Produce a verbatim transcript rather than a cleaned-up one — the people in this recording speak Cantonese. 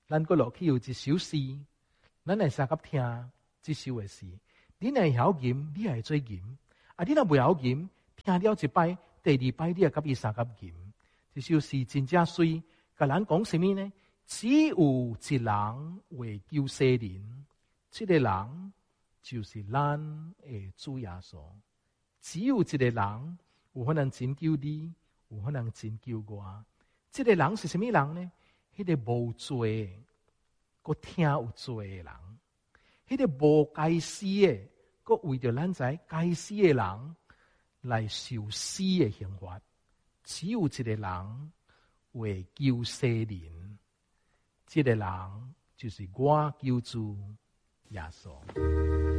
咱阁落去有一首诗，咱来三甲听这首的诗。你若会晓吟，你也会做吟；啊，你若袂晓吟，听了一摆，第二摆你也甲伊三甲吟。这首诗真正水，甲咱讲什么呢？只有一人为救世人，这个人就是咱的主耶稣。只有一个人有可能拯救你，有可能拯救我。这个人是什么人呢？迄、那个无罪，佮听有罪的人；迄、那个无该死的，佮为着咱在该死的人来受死的刑罚。只有一个人为救世人，这个人就是我救主耶稣。